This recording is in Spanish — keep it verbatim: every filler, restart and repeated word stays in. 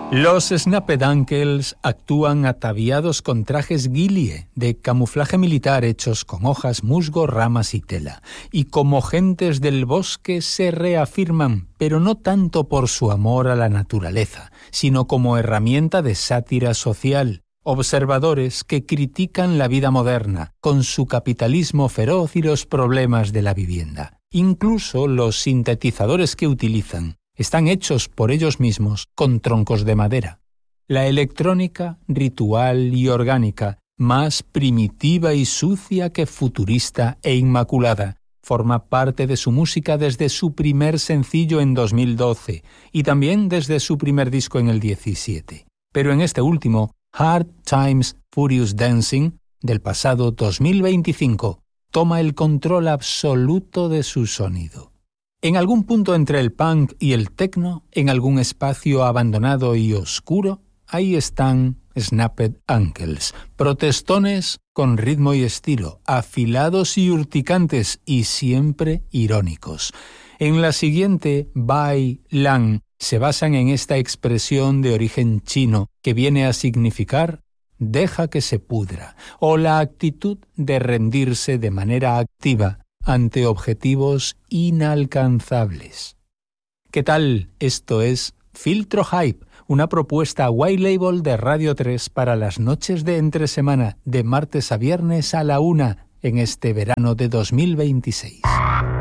Los Snapped Ankles actúan ataviados con trajes guilie de camuflaje militar hechos con hojas, musgo, ramas y tela, y como gentes del bosque se reafirman, pero no tanto por su amor a la naturaleza, sino como herramienta de sátira social. Observadores que critican la vida moderna, con su capitalismo feroz y los problemas de la vivienda. Incluso los sintetizadores que utilizan están hechos por ellos mismos con troncos de madera. La electrónica, ritual y orgánica, más primitiva y sucia que futurista e inmaculada, forma parte de su música desde su primer sencillo en dos mil doce y también desde su primer disco en el diecisiete. Pero en este último, Hard Times Furious Dancing, del pasado dos mil veinticinco, toma el control absoluto de su sonido. En algún punto entre el punk y el techno, en algún espacio abandonado y oscuro, ahí están Snapped Ankles, protestones con ritmo y estilo, afilados y urticantes y siempre irónicos. En la siguiente, Bai Lang, se basan en esta expresión de origen chino que viene a significar «deja que se pudra» o la actitud de rendirse de manera activa ante objetivos inalcanzables. ¿Qué tal? Esto es Filtro Hype, una propuesta white label de Radio tres para las noches de entre semana de martes a viernes a la una en este verano de dos mil veintiséis.